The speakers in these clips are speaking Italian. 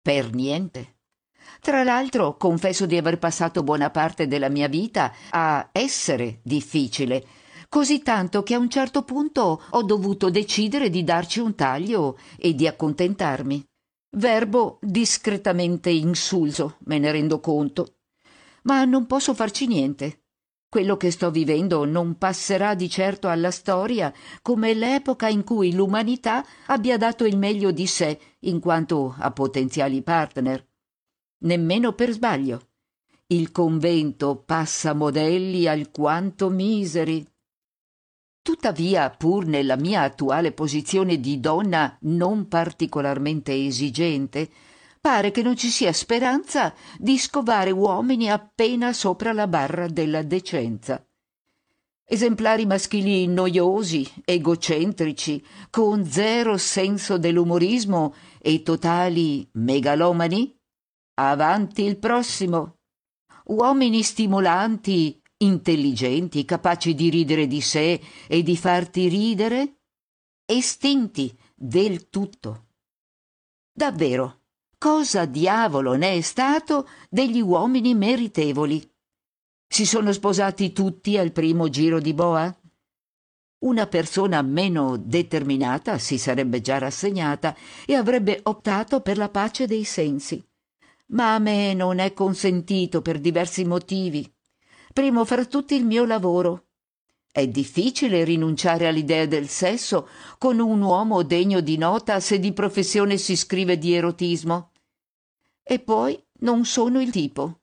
Per niente. Tra l'altro, confesso di aver passato buona parte della mia vita a essere difficile, così tanto che a un certo punto ho dovuto decidere di darci un taglio e di accontentarmi. Verbo discretamente insulso, me ne rendo conto. Ma non posso farci niente. Quello che sto vivendo non passerà di certo alla storia come l'epoca in cui l'umanità abbia dato il meglio di sé in quanto a potenziali partner. Nemmeno per sbaglio. Il convento passa modelli alquanto miseri. Tuttavia, pur nella mia attuale posizione di donna non particolarmente esigente, pare che non ci sia speranza di scovare uomini appena sopra la barra della decenza. Esemplari maschili noiosi, egocentrici, con zero senso dell'umorismo e totali megalomani? Avanti il prossimo. Uomini stimolanti, intelligenti, capaci di ridere di sé e di farti ridere? Estinti del tutto. Davvero, cosa diavolo ne è stato degli uomini meritevoli? Si sono sposati tutti al primo giro di boa? Una persona meno determinata si sarebbe già rassegnata e avrebbe optato per la pace dei sensi. Ma a me non è consentito per diversi motivi. Primo fra tutti il mio lavoro. È difficile rinunciare all'idea del sesso con un uomo degno di nota se di professione si scrive di erotismo. E poi non sono il tipo.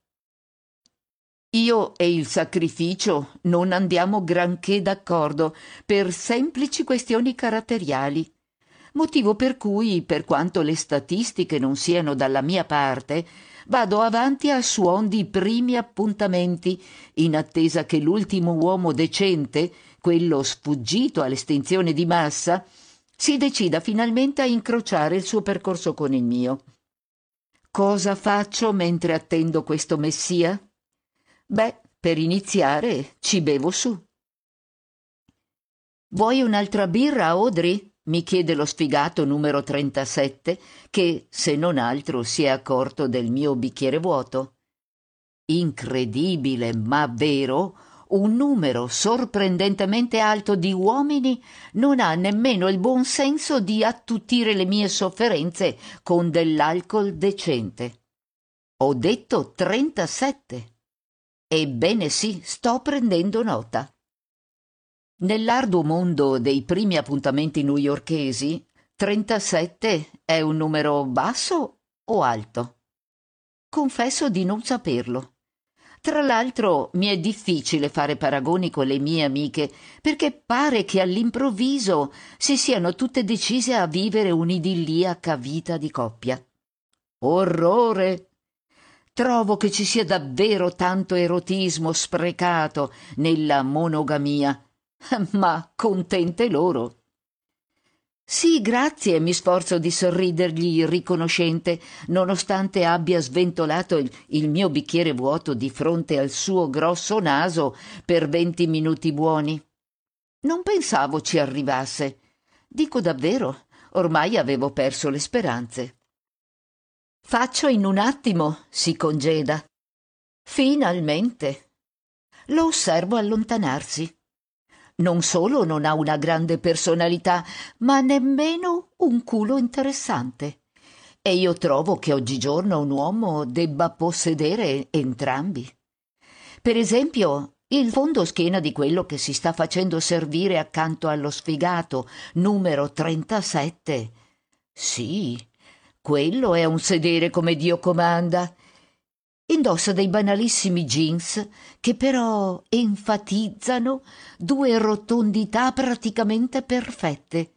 Io e il sacrificio non andiamo granché d'accordo per semplici questioni caratteriali, motivo per cui, per quanto le statistiche non siano dalla mia parte, vado avanti a suon di primi appuntamenti, in attesa che l'ultimo uomo decente, quello sfuggito all'estinzione di massa, si decida finalmente a incrociare il suo percorso con il mio. Cosa faccio mentre attendo questo messia? Beh, per iniziare ci bevo su. Vuoi un'altra birra, Audrey? Mi chiede lo sfigato numero 37, che, se non altro, si è accorto del mio bicchiere vuoto. Incredibile, ma vero, un numero sorprendentemente alto di uomini non ha nemmeno il buon senso di attutire le mie sofferenze con dell'alcol decente. Ho detto 37. Ebbene sì, sto prendendo nota. Nell'arduo mondo dei primi appuntamenti newyorkesi, 37 è un numero basso o alto? Confesso di non saperlo. Tra l'altro mi è difficile fare paragoni con le mie amiche perché pare che all'improvviso si siano tutte decise a vivere un'idilliaca vita di coppia. Orrore! Trovo che ci sia davvero tanto erotismo sprecato nella monogamia, ma contente loro. Sì, grazie, mi sforzo di sorridergli riconoscente, nonostante abbia sventolato il mio bicchiere vuoto di fronte al suo grosso naso per 20 minuti buoni. Non pensavo ci arrivasse. Dico davvero, ormai avevo perso le speranze. Faccio in un attimo, si congeda. Finalmente. Lo osservo allontanarsi. Non solo non ha una grande personalità, ma nemmeno un culo interessante. E io trovo che oggigiorno un uomo debba possedere entrambi. Per esempio, il fondoschiena di quello che si sta facendo servire accanto allo sfigato, numero 37. Sì, quello è un sedere come Dio comanda. Indossa dei banalissimi jeans che però enfatizzano due rotondità praticamente perfette.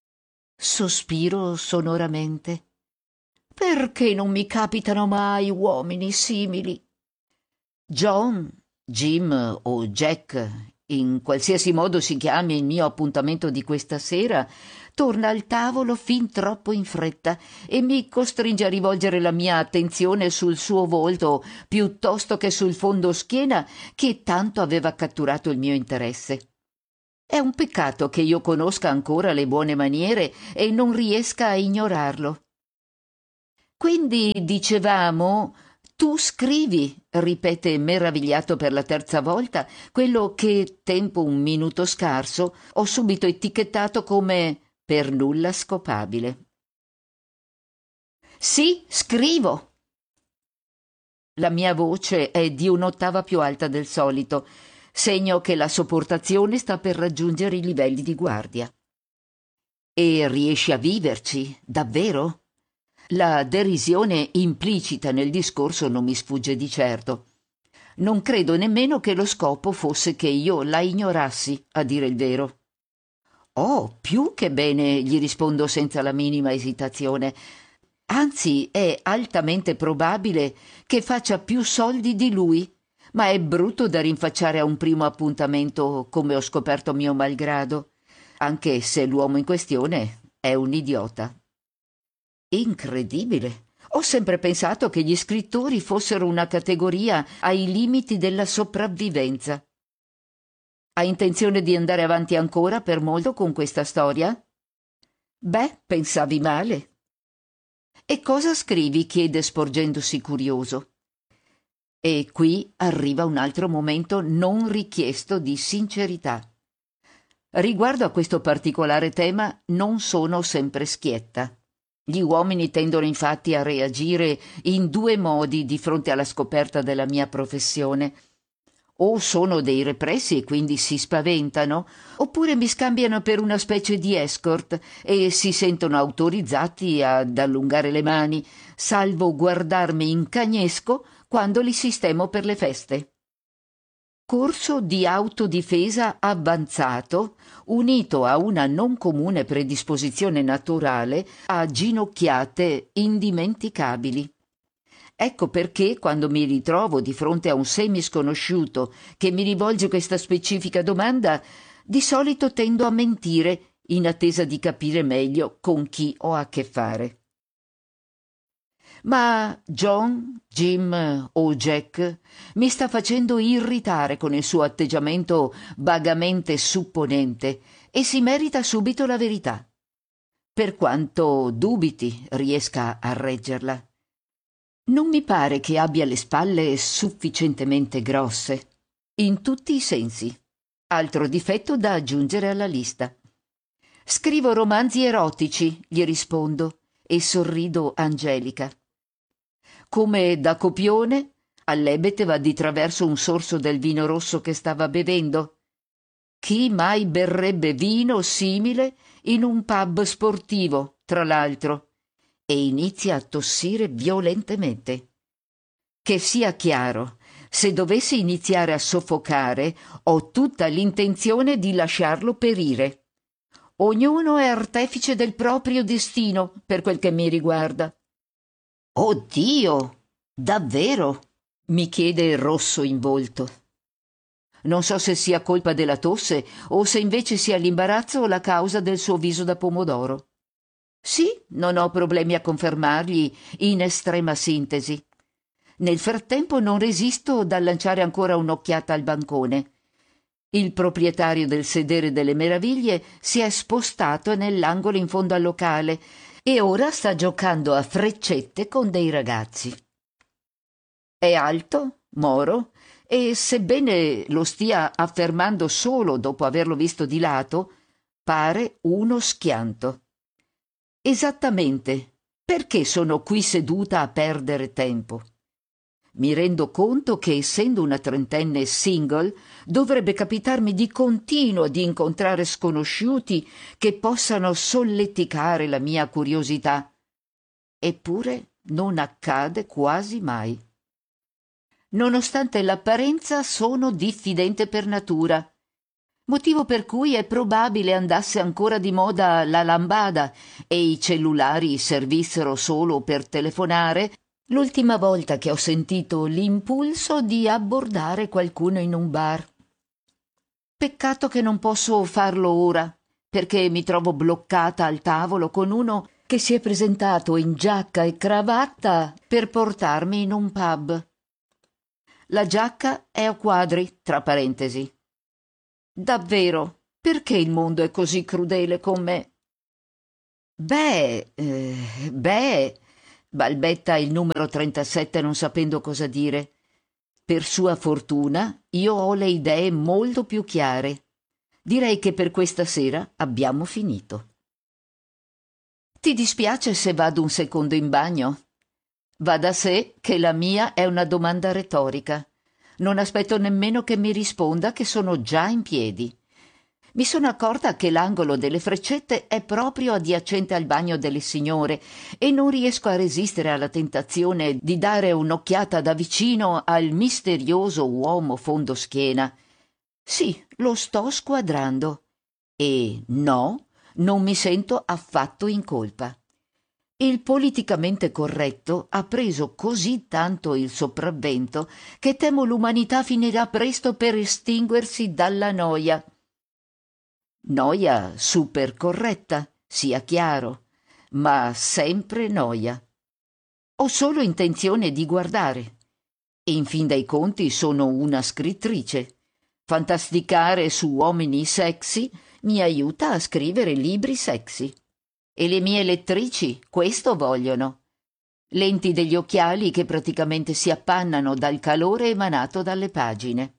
Sospiro sonoramente. Perché non mi capitano mai uomini simili? John, Jim o Jack, in qualsiasi modo si chiami il mio appuntamento di questa sera, torna al tavolo fin troppo in fretta e mi costringe a rivolgere la mia attenzione sul suo volto piuttosto che sul fondoschiena che tanto aveva catturato il mio interesse. È un peccato che io conosca ancora le buone maniere e non riesca a ignorarlo. Quindi dicevamo, tu scrivi, ripete meravigliato per la terza volta, quello che, tempo un minuto scarso, ho subito etichettato come per nulla scopabile. Sì, scrivo. La mia voce è di un'ottava più alta del solito, segno che la sopportazione sta per raggiungere i livelli di guardia. E riesci a viverci, davvero? La derisione implicita nel discorso non mi sfugge di certo. Non credo nemmeno che lo scopo fosse che io la ignorassi, a dire il vero. Oh, più che bene, gli rispondo senza la minima esitazione. Anzi, è altamente probabile che faccia più soldi di lui, ma è brutto da rinfacciare a un primo appuntamento, come ho scoperto mio malgrado, anche se l'uomo in questione è un idiota. Incredibile. Ho sempre pensato che gli scrittori fossero una categoria ai limiti della sopravvivenza. Hai intenzione di andare avanti ancora per molto con questa storia? Beh, pensavi male. E cosa scrivi? Chiede sporgendosi curioso. E qui arriva un altro momento non richiesto di sincerità. Riguardo a questo particolare tema non sono sempre schietta. Gli uomini tendono infatti a reagire in due modi di fronte alla scoperta della mia professione. O sono dei repressi e quindi si spaventano, oppure mi scambiano per una specie di escort e si sentono autorizzati ad allungare le mani, salvo guardarmi in cagnesco quando li sistemo per le feste. Corso di autodifesa avanzato, unito a una non comune predisposizione naturale a ginocchiate indimenticabili. Ecco perché, quando mi ritrovo di fronte a un semisconosciuto che mi rivolge questa specifica domanda, di solito tendo a mentire in attesa di capire meglio con chi ho a che fare. Ma John, Jim o Jack mi sta facendo irritare con il suo atteggiamento vagamente supponente e si merita subito la verità, per quanto dubiti riesca a reggerla. Non mi pare che abbia le spalle sufficientemente grosse, in tutti i sensi. Altro difetto da aggiungere alla lista. Scrivo romanzi erotici, gli rispondo, e sorrido angelica. Come da copione, all'ebete va di traverso un sorso del vino rosso che stava bevendo. Chi mai berrebbe vino simile in un pub sportivo, tra l'altro? E inizia a tossire violentemente. Che sia chiaro, se dovessi iniziare a soffocare, ho tutta l'intenzione di lasciarlo perire. Ognuno è artefice del proprio destino, per quel che mi riguarda. Oh Dio! Davvero? Mi chiede rosso in volto. Non so se sia colpa della tosse o se invece sia l'imbarazzo o la causa del suo viso da pomodoro. Sì, non ho problemi a confermargli in estrema sintesi. Nel frattempo non resisto dal lanciare ancora un'occhiata al bancone. Il proprietario del sedere delle meraviglie si è spostato nell'angolo in fondo al locale e ora sta giocando a freccette con dei ragazzi. È alto, moro, e sebbene lo stia affermando solo dopo averlo visto di lato, pare uno schianto. Esattamente, perché sono qui seduta a perdere tempo? Mi rendo conto che, essendo una trentenne single, dovrebbe capitarmi di continuo di incontrare sconosciuti che possano solleticare la mia curiosità. Eppure non accade quasi mai. Nonostante l'apparenza, sono diffidente per natura, motivo per cui è probabile andasse ancora di moda la lambada e i cellulari servissero solo per telefonare l'ultima volta che ho sentito l'impulso di abbordare qualcuno in un bar. Peccato che non posso farlo ora, perché mi trovo bloccata al tavolo con uno che si è presentato in giacca e cravatta per portarmi in un pub. La giacca è a quadri, tra parentesi. Davvero, perché il mondo è così crudele con me? Beh, balbetta il numero 37 non sapendo cosa dire. Per sua fortuna io ho le idee molto più chiare. Direi che per questa sera abbiamo finito. Ti dispiace se vado un secondo in bagno? Va da sé che la mia è una domanda retorica. Non aspetto nemmeno che mi risponda che sono già in piedi. Mi sono accorta che l'angolo delle freccette è proprio adiacente al bagno delle signore e non riesco a resistere alla tentazione di dare un'occhiata da vicino al misterioso uomo fondoschiena. Sì, lo sto squadrando. E no, non mi sento affatto in colpa. Il politicamente corretto ha preso così tanto il sopravvento che temo l'umanità finirà presto per estinguersi dalla noia. Noia super corretta, sia chiaro, ma sempre noia. Ho solo intenzione di guardare. E in fin dei conti sono una scrittrice. Fantasticare su uomini sexy mi aiuta a scrivere libri sexy. E le mie lettrici questo vogliono. Lenti degli occhiali che praticamente si appannano dal calore emanato dalle pagine.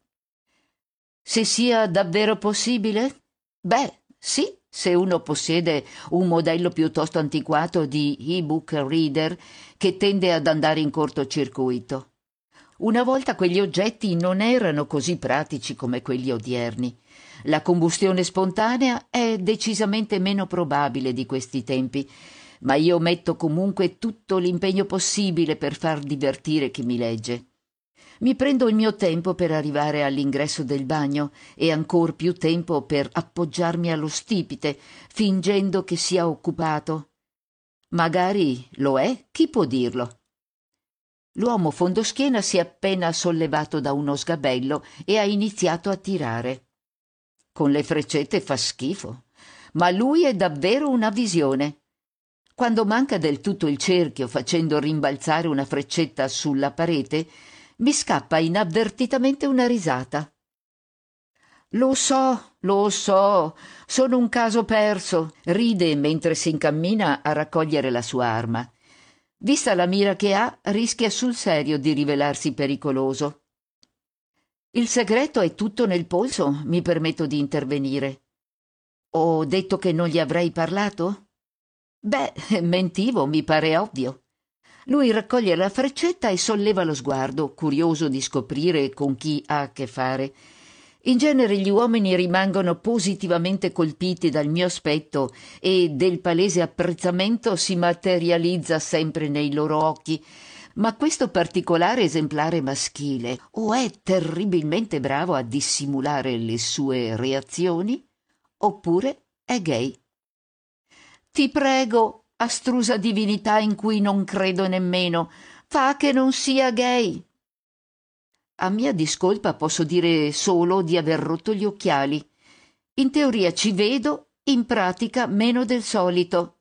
Se sia davvero possibile? Beh, sì, se uno possiede un modello piuttosto antiquato di e-book reader che tende ad andare in cortocircuito. Una volta quegli oggetti non erano così pratici come quelli odierni. La combustione spontanea è decisamente meno probabile di questi tempi, ma io metto comunque tutto l'impegno possibile per far divertire chi mi legge. Mi prendo il mio tempo per arrivare all'ingresso del bagno e ancor più tempo per appoggiarmi allo stipite, fingendo che sia occupato. Magari lo è, chi può dirlo? L'uomo fondoschiena si è appena sollevato da uno sgabello e ha iniziato a tirare. Con le freccette fa schifo, ma lui è davvero una visione. Quando manca del tutto il cerchio facendo rimbalzare una freccetta sulla parete, mi scappa inavvertitamente una risata. Lo so, sono un caso perso, ride mentre si incammina a raccogliere la sua arma. Vista la mira che ha, rischia sul serio di rivelarsi pericoloso. Il segreto è tutto nel polso, mi permetto di intervenire. Ho detto che non gli avrei parlato? Beh, mentivo, mi pare ovvio. Lui raccoglie la freccetta e solleva lo sguardo, curioso di scoprire con chi ha a che fare. In genere gli uomini rimangono positivamente colpiti dal mio aspetto e del palese apprezzamento si materializza sempre nei loro occhi, ma questo particolare esemplare maschile o è terribilmente bravo a dissimulare le sue reazioni, oppure è gay. Ti prego, astrusa divinità in cui non credo nemmeno, fa che non sia gay. A mia discolpa posso dire solo di aver rotto gli occhiali. In teoria ci vedo, in pratica meno del solito.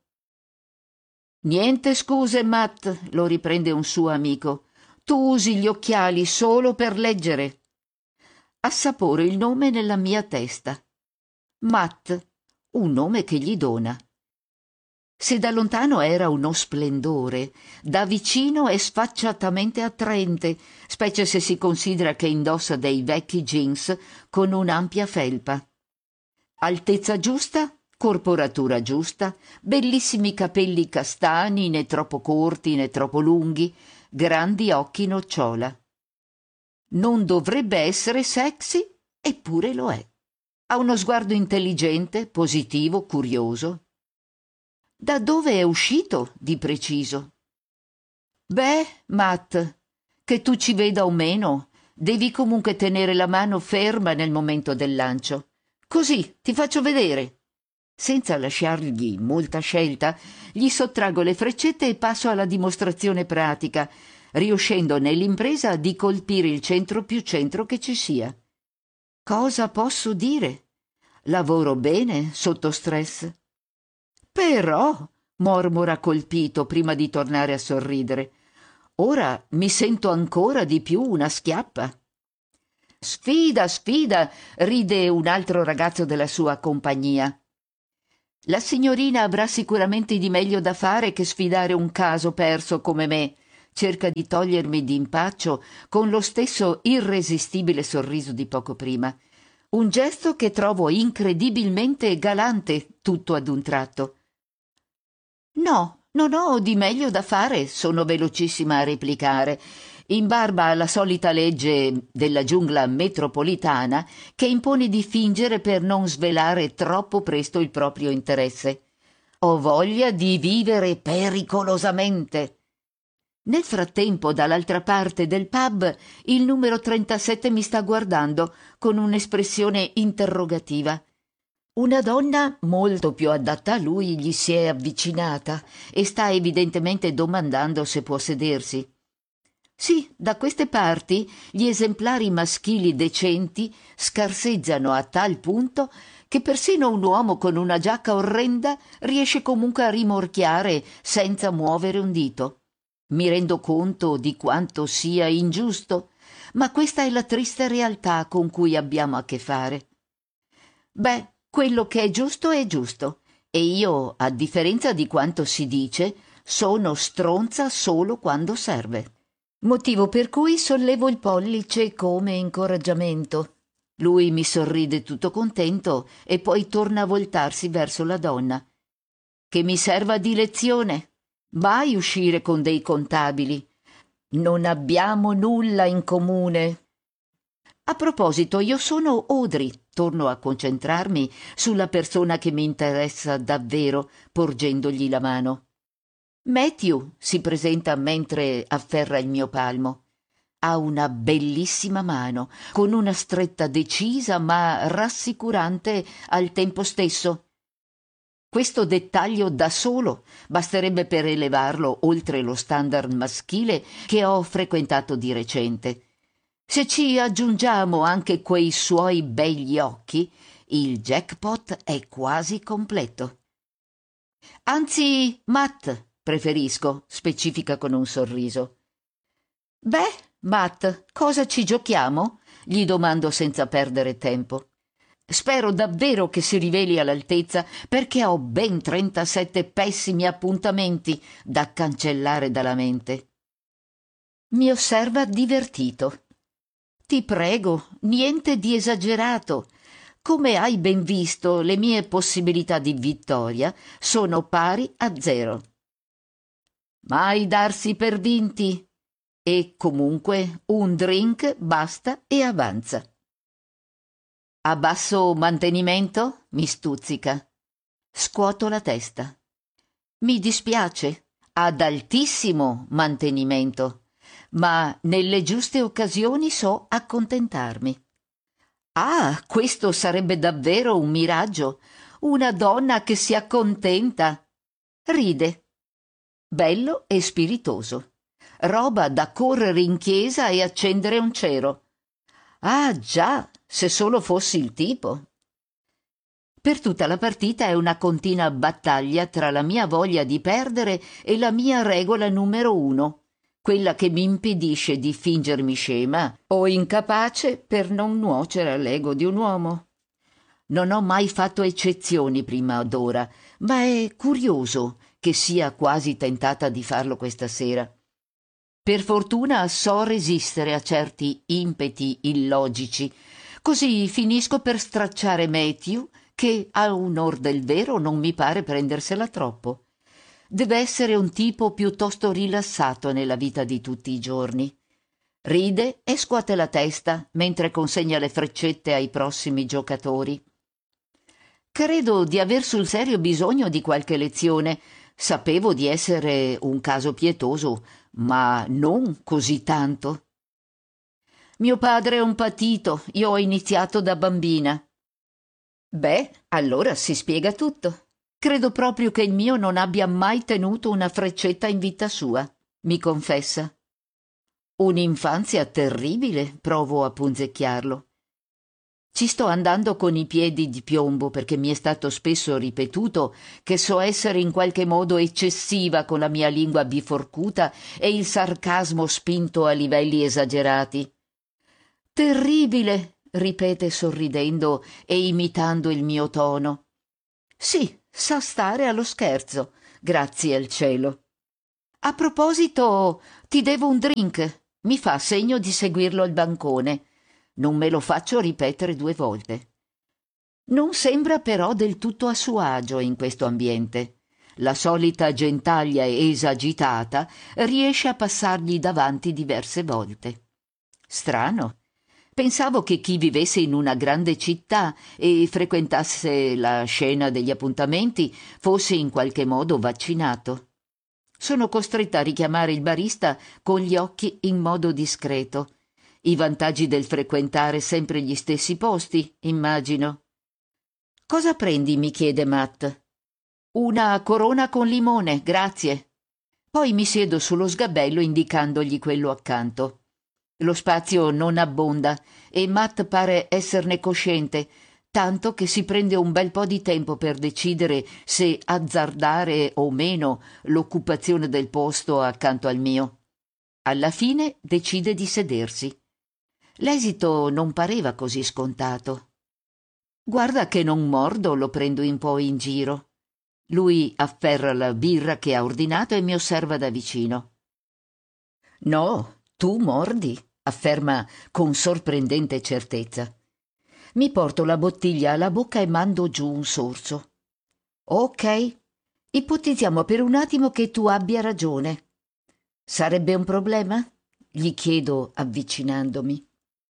Niente scuse, Matt, lo riprende un suo amico. Tu usi gli occhiali solo per leggere. Assaporo il nome nella mia testa. Matt, un nome che gli dona. Se da lontano era uno splendore, da vicino è sfacciatamente attraente, specie se si considera che indossa dei vecchi jeans con un'ampia felpa. Altezza giusta, corporatura giusta, bellissimi capelli castani, né troppo corti né troppo lunghi, grandi occhi nocciola. Non dovrebbe essere sexy, eppure lo è. Ha uno sguardo intelligente, positivo, curioso. Da dove è uscito, di preciso? Beh, Matt, che tu ci veda o meno, devi comunque tenere la mano ferma nel momento del lancio. Così, ti faccio vedere. Senza lasciargli molta scelta, gli sottraggo le freccette e passo alla dimostrazione pratica, riuscendo nell'impresa di colpire il centro più centro che ci sia. Cosa posso dire? Lavoro bene sotto stress. Però, mormora colpito prima di tornare a sorridere, ora mi sento ancora di più una schiappa. Sfida, sfida, ride un altro ragazzo della sua compagnia. La signorina avrà sicuramente di meglio da fare che sfidare un caso perso come me. Cerca di togliermi d'impaccio con lo stesso irresistibile sorriso di poco prima. Un gesto che trovo incredibilmente galante tutto ad un tratto. No, non ho di meglio da fare, sono velocissima a replicare, in barba alla solita legge della giungla metropolitana che impone di fingere per non svelare troppo presto il proprio interesse. Ho voglia di vivere pericolosamente. Nel frattempo, dall'altra parte del pub, il numero 37 mi sta guardando con un'espressione interrogativa. Una donna molto più adatta a lui gli si è avvicinata e sta evidentemente domandando se può sedersi. Sì, da queste parti gli esemplari maschili decenti scarseggiano a tal punto che persino un uomo con una giacca orrenda riesce comunque a rimorchiare senza muovere un dito. Mi rendo conto di quanto sia ingiusto, ma questa è la triste realtà con cui abbiamo a che fare. Beh, quello che è giusto, e io, a differenza di quanto si dice, sono stronza solo quando serve. Motivo per cui sollevo il pollice come incoraggiamento. Lui mi sorride tutto contento e poi torna a voltarsi verso la donna. Che mi serva di lezione. Mai uscire con dei contabili. Non abbiamo nulla in comune. A proposito, io sono Audrey. Torno a concentrarmi sulla persona che mi interessa davvero, porgendogli la mano. Matthew si presenta mentre afferra il mio palmo. Ha una bellissima mano, con una stretta decisa ma rassicurante al tempo stesso. Questo dettaglio da solo basterebbe per elevarlo oltre lo standard maschile che ho frequentato di recente. Se ci aggiungiamo anche quei suoi begli occhi, il jackpot è quasi completo. Anzi, Matt, preferisco, specifica con un sorriso. Beh, Matt, cosa ci giochiamo? Gli domando senza perdere tempo. Spero davvero che si riveli all'altezza perché ho ben 37 pessimi appuntamenti da cancellare dalla mente. Mi osserva divertito. Ti prego, niente di esagerato. Come hai ben visto, le mie possibilità di vittoria sono pari a 0. Mai darsi per vinti. E comunque un drink basta e avanza. A basso mantenimento? Mi stuzzica. Scuoto la testa. Mi dispiace, ad altissimo mantenimento, ma nelle giuste occasioni so accontentarmi. Ah, questo sarebbe davvero un miraggio, una donna che si accontenta. Ride. Bello e spiritoso. Roba da correre in chiesa e accendere un cero. Ah, già, se solo fossi il tipo. Per tutta la partita è una continua battaglia tra la mia voglia di perdere e la mia regola numero 1, quella che mi impedisce di fingermi scema o incapace per non nuocere all'ego di un uomo. Non ho mai fatto eccezioni prima d'ora, ma è curioso che sia quasi tentata di farlo questa sera. Per fortuna so resistere a certi impeti illogici, così finisco per stracciare Matthew, che a onor del vero non mi pare prendersela troppo. Deve essere un tipo piuttosto rilassato nella vita di tutti i giorni. Ride e scuote la testa mentre consegna le freccette ai prossimi giocatori. Credo di aver sul serio bisogno di qualche lezione. Sapevo di essere un caso pietoso, ma non così tanto. Mio padre è un patito, io ho iniziato da bambina. Beh, allora si spiega tutto. Credo proprio che il mio non abbia mai tenuto una freccetta in vita sua, mi confessa. Un'infanzia terribile, provo a punzecchiarlo. Ci sto andando con i piedi di piombo perché mi è stato spesso ripetuto che so essere in qualche modo eccessiva con la mia lingua biforcuta e il sarcasmo spinto a livelli esagerati. Terribile, ripete sorridendo e imitando il mio tono. Sì, Sa stare allo scherzo, grazie al cielo. A proposito, ti devo un drink. Mi fa segno di seguirlo al bancone. Non me lo faccio ripetere 2 volte. Non sembra però del tutto a suo agio in questo ambiente. La solita gentaglia esagitata riesce a passargli davanti diverse volte. Strano. Pensavo che chi vivesse in una grande città e frequentasse la scena degli appuntamenti fosse in qualche modo vaccinato. Sono costretta a richiamare il barista con gli occhi in modo discreto. I vantaggi del frequentare sempre gli stessi posti, immagino. «Cosa prendi?» mi chiede Matt. «Una corona con limone, grazie». Poi mi siedo sullo sgabello indicandogli quello accanto. Lo spazio non abbonda e Matt pare esserne cosciente, tanto che si prende un bel po' di tempo per decidere se azzardare o meno l'occupazione del posto accanto al mio. Alla fine decide di sedersi. L'esito non pareva così scontato. «Guarda che non mordo», lo prendo un po' in giro. Lui afferra la birra che ha ordinato e mi osserva da vicino. «No, tu mordi», afferma con sorprendente certezza. Mi porto la bottiglia alla bocca e mando giù un sorso. «Ok, ipotizziamo per un attimo che tu abbia ragione. Sarebbe un problema?» gli chiedo avvicinandomi.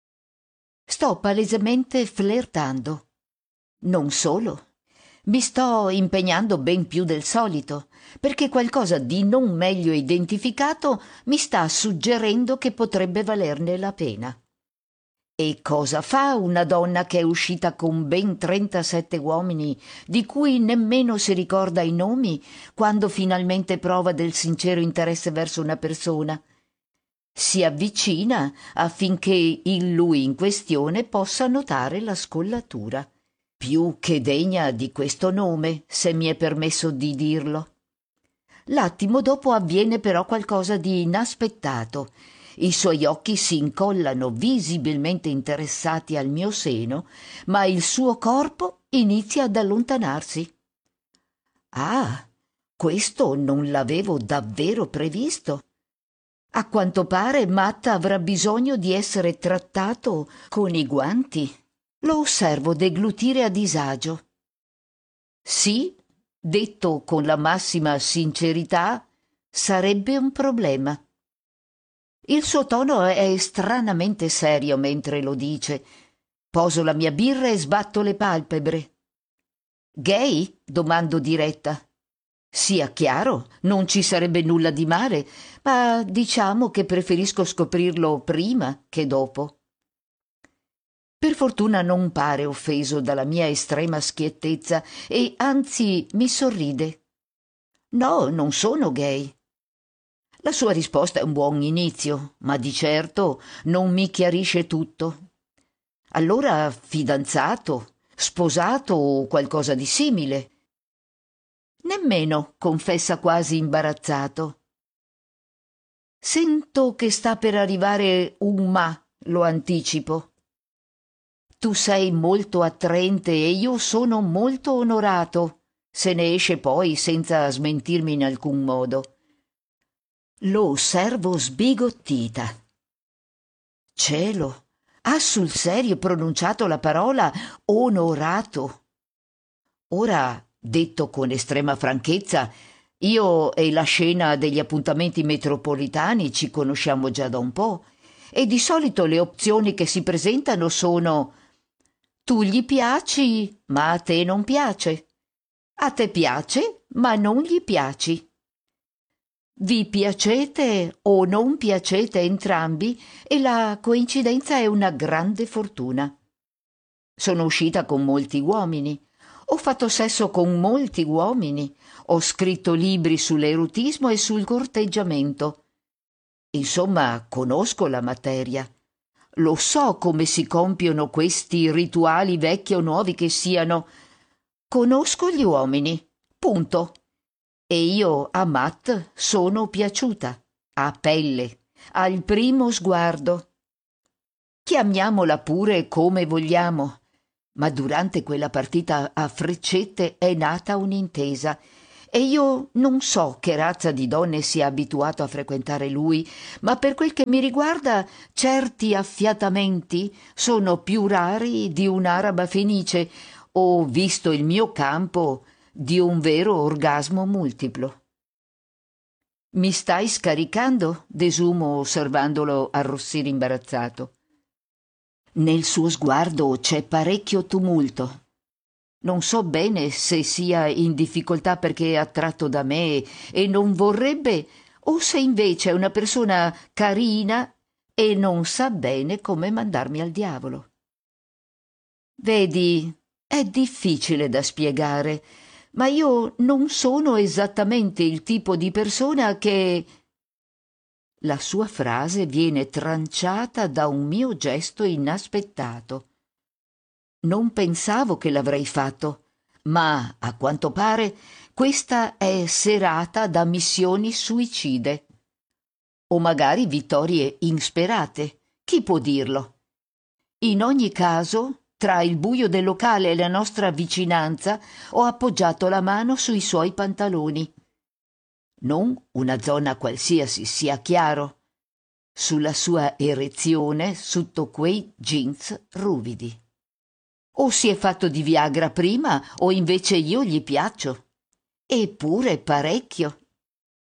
Sto palesemente flirtando. Non solo. Mi sto impegnando ben più del solito, perché qualcosa di non meglio identificato mi sta suggerendo che potrebbe valerne la pena. E cosa fa una donna che è uscita con ben 37 uomini, di cui nemmeno si ricorda i nomi, quando finalmente prova del sincero interesse verso una persona? Si avvicina affinché il lui in questione possa notare la scollatura. Più che degna di questo nome, se mi è permesso di dirlo. L'attimo dopo avviene però qualcosa di inaspettato. I suoi occhi si incollano visibilmente interessati al mio seno, ma il suo corpo inizia ad allontanarsi. Ah, questo non l'avevo davvero previsto. A quanto pare Matt avrà bisogno di essere trattato con i guanti. Lo osservo deglutire a disagio. Sì, detto con la massima sincerità, sarebbe un problema. Il suo tono è stranamente serio mentre lo dice. Poso la mia birra e sbatto le palpebre. «Gay?» domando diretta. Sia chiaro, non ci sarebbe nulla di male, ma diciamo che preferisco scoprirlo prima che dopo. Per fortuna non pare offeso dalla mia estrema schiettezza e anzi mi sorride. «No, non sono gay». La sua risposta è un buon inizio, ma di certo non mi chiarisce tutto. Allora fidanzato, sposato o qualcosa di simile? Nemmeno, confessa quasi imbarazzato. Sento che sta per arrivare un ma, lo anticipo. Tu sei molto attraente e io sono molto onorato, se ne esce poi senza smentirmi in alcun modo. Lo osservo sbigottita. Cielo, ha sul serio pronunciato la parola onorato. Ora, detto con estrema franchezza, io e la scena degli appuntamenti metropolitani ci conosciamo già da un po', e di solito le opzioni che si presentano sono: tu gli piaci, ma a te non piace. A te piace, ma non gli piaci. Vi piacete o non piacete entrambi e la coincidenza è una grande fortuna. Sono uscita con molti uomini, ho fatto sesso con molti uomini, ho scritto libri sull'erotismo e sul corteggiamento. Insomma, conosco la materia. Lo so come si compiono questi rituali vecchi o nuovi che siano. Conosco gli uomini, punto. E io a Matt sono piaciuta, a pelle, al primo sguardo. Chiamiamola pure come vogliamo. Ma durante quella partita a freccette è nata un'intesa e io non so che razza di donne sia abituato a frequentare lui, ma per quel che mi riguarda certi affiatamenti sono più rari di un'araba fenice o, visto il mio campo, di un vero orgasmo multiplo. Mi stai scaricando? Desumo osservandolo arrossire imbarazzato. Nel suo sguardo c'è parecchio tumulto. Non so bene se sia in difficoltà perché è attratto da me e non vorrebbe, o se invece è una persona carina e non sa bene come mandarmi al diavolo. Vedi, è difficile da spiegare, ma io non sono esattamente il tipo di persona che... La sua frase viene tranciata da un mio gesto inaspettato. Non pensavo che l'avrei fatto, ma a quanto pare questa è serata da missioni suicide. O magari vittorie insperate, chi può dirlo? In ogni caso, tra il buio del locale e la nostra vicinanza, ho appoggiato la mano sui suoi pantaloni. Non una zona qualsiasi, sia chiaro, sulla sua erezione sotto quei jeans ruvidi. O si è fatto di Viagra prima, o invece io gli piaccio. Eppure parecchio,